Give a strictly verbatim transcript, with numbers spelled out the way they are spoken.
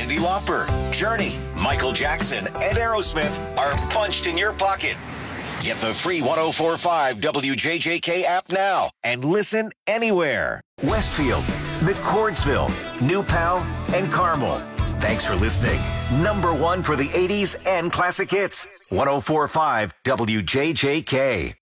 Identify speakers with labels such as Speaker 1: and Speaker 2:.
Speaker 1: Cyndi Lauper, Journey, Michael Jackson, and Aerosmith are punched in your pocket. Get the free one oh four point five W J J K app now and listen anywhere. Westfield, McCordsville, New Pal, and Carmel. Thanks for listening. Number one for the eighties and classic hits. one oh four point five W J J K.